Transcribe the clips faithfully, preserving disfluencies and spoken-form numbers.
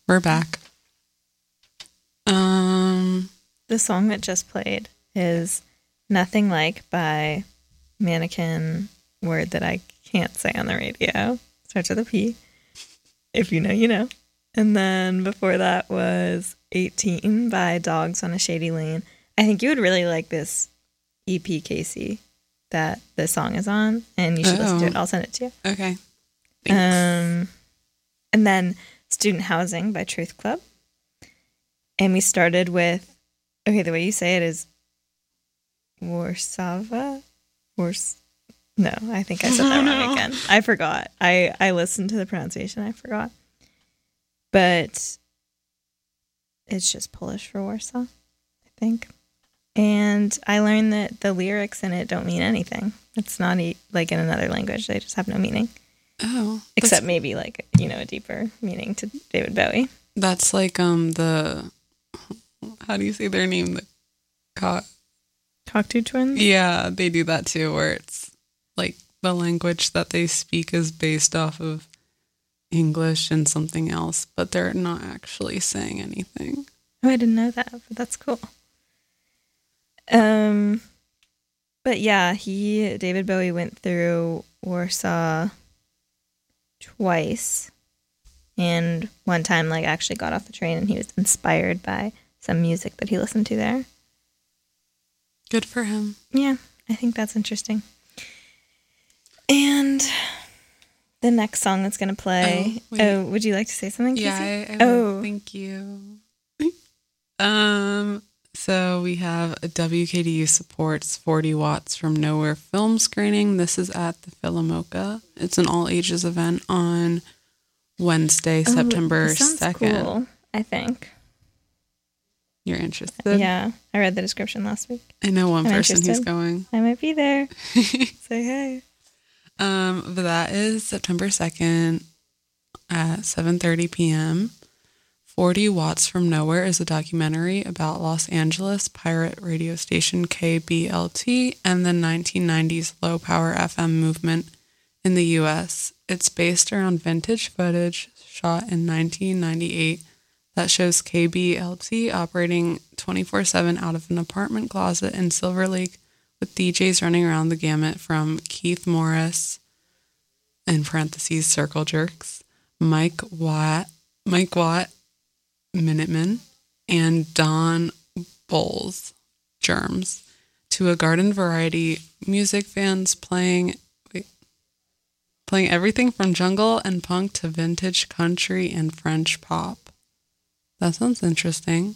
We're back. Um, the song that just played is Nothing Like by Mannequin, word that I can't say on the radio. Starts with a P. If you know, you know. And then before that was eighteen by Dogs on a Shady Lane. I think you would really like this E P, Casey, that this song is on, and you should oh. listen to it. I'll send it to you. Okay. Thanks. Um, and then Student Housing by Truth Club. And we started with, okay, the way you say it is Warszawa? Wars. No, I think I said that oh, wrong no. again. I forgot. I, I listened to the pronunciation. I forgot. But it's just Polish for Warsaw, I think. And I learned that the lyrics in it don't mean anything. It's not e- like in another language. They just have no meaning. Oh. Except maybe like, you know, a deeper meaning to David Bowie. That's like um the, how do you say their name? The co- Cocteau Twins? Yeah, they do that too, where it's like the language that they speak is based off of English and something else, but they're not actually saying anything. Oh, I didn't know that, but that's cool. Um, but yeah, he, David Bowie went through Warsaw twice, and one time like actually got off the train and he was inspired by some music that he listened to there. Good for him. Yeah, I think that's interesting. And the next song that's going to play. Oh, oh, would you like to say something, Casey? Yeah, I, I oh. would. Thank you. um, so we have a W K D U supports forty watts from Nowhere film screening. This is at the Philomoka. It's an all ages event on Wednesday, oh, September sounds second. Cool, I think. You're interested? Yeah, I read the description last week. I know one I'm person interested. who's going. I might be there. Say hey. Um, but that is September second at seven thirty p.m. forty watts from Nowhere is a documentary about Los Angeles pirate radio station K B L T and the nineteen nineties low-power F M movement in the U S. It's based around vintage footage shot in nineteen ninety-eight that shows K B L T operating twenty-four seven out of an apartment closet in Silver Lake with D Js running around the gamut from Keith Morris, in parentheses, Circle Jerks, Mike Watt, Mike Watt, Minutemen, and Don Bowles, Germs, to a garden variety music fans playing wait, playing everything from jungle and punk to vintage country and French pop. That sounds interesting.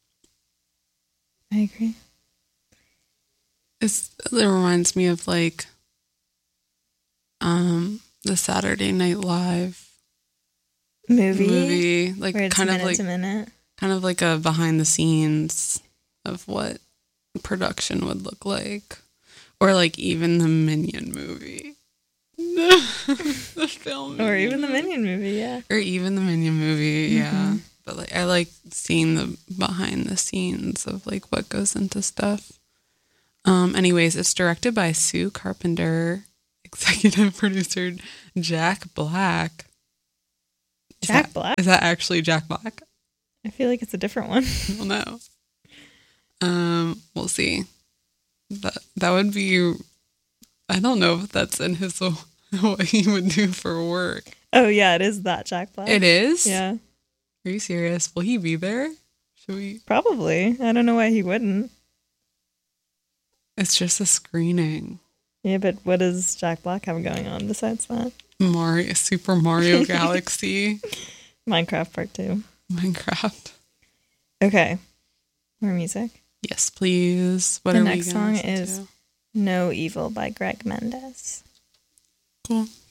I agree. It's, it reminds me of like um the Saturday Night Live movie, movie, like where it's kind of minute like to minute. kind of like a behind the scenes of what production would look like, or like even the Minion movie, the film, or even the Minion movie, yeah, or even the Minion movie, mm-hmm. yeah. But like I like seeing the behind the scenes of like what goes into stuff. Um, anyways, it's directed by Sue Carpenter, executive producer Jack Black. Is Jack that, Black? Is that actually Jack Black? I feel like it's a different one. Well, no. Um, we'll see. That that would be. I don't know if that's in his what he would do for work. Oh yeah, it is that Jack Black. It is? Yeah. Are you serious? Will he be there? Should we? Probably. I don't know why he wouldn't. It's just a screening. Yeah, but what does Jack Black have going on besides that? Mario, Super Mario Galaxy. Minecraft Part two. Minecraft. Okay. More music. Yes, please. What the are next we song listen is to? No Evil by Greg Mendes. Cool.